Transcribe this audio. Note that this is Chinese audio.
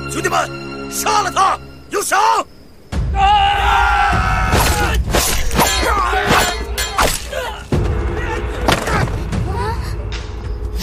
兄弟们，杀了他！有赏！